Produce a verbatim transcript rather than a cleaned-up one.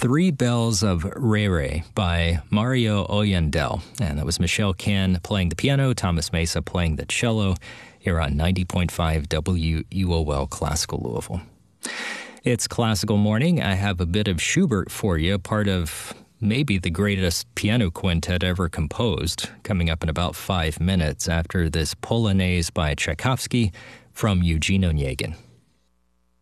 Three Bells of Rere by Mario Oyendel. And that was Michelle Can playing the piano, Thomas Mesa playing the cello, here on ninety point five W U O L Classical Louisville. It's Classical Morning. I have a bit of Schubert for you, part of maybe the greatest piano quintet ever composed, coming up in about five minutes after this Polonaise by Tchaikovsky from Eugene Onegin.